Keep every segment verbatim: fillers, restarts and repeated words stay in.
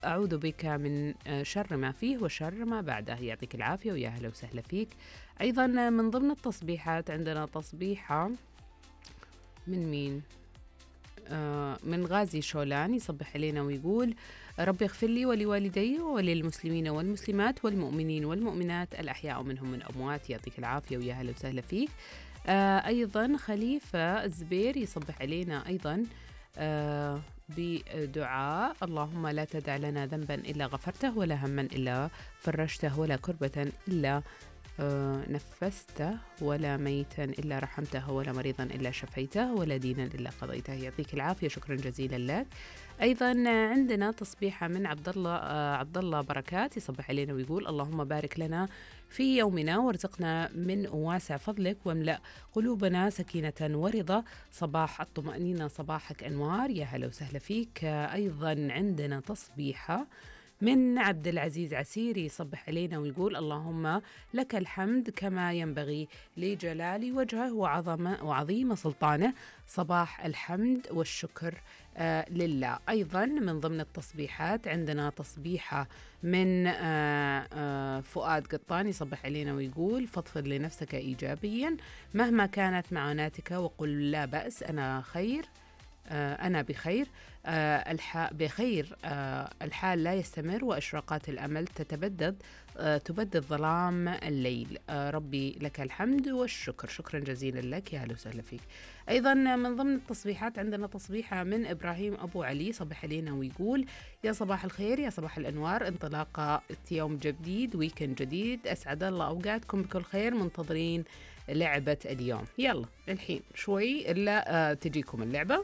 أعوذ بك من شر ما فيه وشر ما بعده. يعطيك العافية ويا هلا وسهلا فيك. أيضا من ضمن التصبيحات عندنا تصبيحة من مين؟ آه من غازي شولان، يصبح علينا ويقول ربي اغفر لي ولوالدي وللمسلمين والمسلمات والمؤمنين والمؤمنات الأحياء منهم من أموات. يعطيك العافية ويا هلا وسهلا فيك. آه أيضا خليفة الزبير يصبح علينا أيضا آه بدعاء اللهم لا تدع لنا ذنبا إلا غفرته ولا هما إلا فرجته ولا كربة إلا آه نفسته ولا ميتا إلا رحمته ولا مريضا إلا شفيته ولا دينا إلا قضيته. يعطيك العافية، شكرا جزيلا لك. أيضا عندنا تصبيحة من عبد الله آه عبد الله بركات، يصبح علينا ويقول اللهم بارك لنا في يومنا وارزقنا من واسع فضلك واملأ قلوبنا سكينة ورضا، صباح الطمأنينة صباحك أنوار. يا هلا وسهلا فيك. آه أيضا عندنا تصبيحة من عبد العزيز عسيري، يصبح علينا ويقول اللهم لك الحمد كما ينبغي لجلال وجهه وعظم وعظيم سلطانه، صباح الحمد والشكر آه لله. أيضا من ضمن التصبيحات عندنا تصبيحة من آه آه فؤاد قطان، يصبح علينا ويقول فضفض لنفسك إيجابيا مهما كانت معاناتك وقل لا بأس أنا خير آه أنا بخير آه الح... بخير آه الحال لا يستمر وإشراقات الأمل تتبدد آه تبدد ظلام الليل. آه ربي لك الحمد والشكر. شكرا جزيلا لك، يا هلا وسهلا فيك. أيضا من ضمن التصبيحات عندنا تصبيحة من إبراهيم أبو علي، صبح علينا ويقول يا صباح الخير يا صباح الأنوار، انطلاقة يوم جديد ويكند جديد، أسعد الله أوقاتكم بكل خير، منتظرين لعبة اليوم. يلا الحين شوي إلا آه تجيكم اللعبة.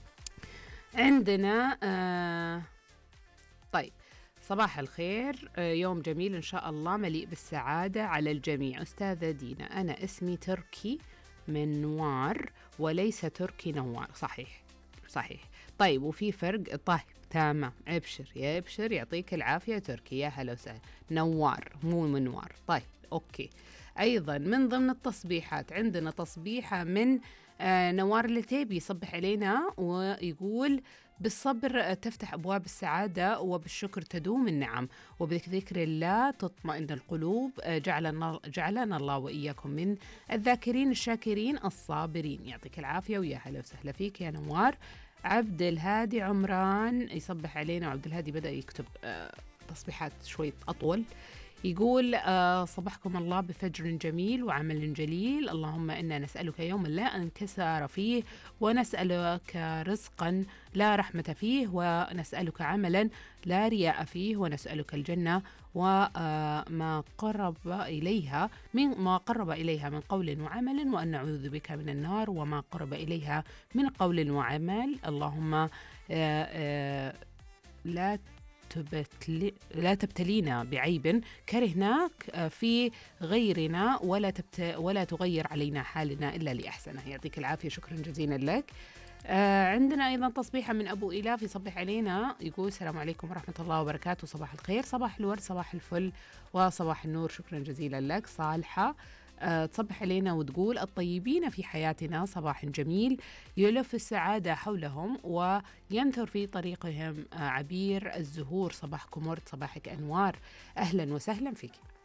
عندنا آه طيب صباح الخير، آه يوم جميل إن شاء الله مليء بالسعادة على الجميع. أستاذة دينا أنا اسمي تركي من نوار وليس تركي نوار. صحيح صحيح. طيب وفي فرق؟ طيب تمام، ابشر يا ابشر، يعطيك العافية تركي، يا هلا وسهلا. نوار مو منوار. طيب أوكي. أيضا من ضمن التصبيحات عندنا تصبيحة من آه نوار التيبي، يصبح علينا ويقول بالصبر تفتح أبواب السعادة وبالشكر تدوم النعم وبذكر الله تطمئن القلوب. آه جعلنا, جعلنا الله وإياكم من الذاكرين الشاكرين الصابرين. يعطيك العافية ويا هلا وسهلا فيك يا نوار. عبد الهادي عمران يصبح علينا، وعبد الهادي بدأ يكتب آه تصبيحات شوي أطول، يقول آه صبحكم الله بفجر جميل وعمل جليل، اللهم إنا نسألك يوما لا انكسار فيه ونسألك رزقا لا رحمة فيه ونسألك عملا لا رياء فيه ونسألك الجنة وما قرب إليها من ما قرب إليها من قول وعمل، وأن نعوذ بك من النار وما قرب إليها من قول وعمل. اللهم آه آه لا تبتلي لا تبتلينا بعيب كرهناك في غيرنا ولا تبت ولا تغير علينا حالنا إلا لأحسنه. يعطيك العافية، شكرا جزيلا لك. آه عندنا أيضا تصبيحة من أبو إلاف، يصبح علينا يقول السلام عليكم ورحمة الله وبركاته، صباح الخير صباح الورد صباح الفل وصباح النور. شكرا جزيلا لك. صالحة أه تصبح علينا وتقول الطيبين في حياتنا صباح جميل يلف السعادة حولهم وينثر في طريقهم أه عبير الزهور. صباحكم ورد صباحك أنوار، أهلا وسهلا فيك.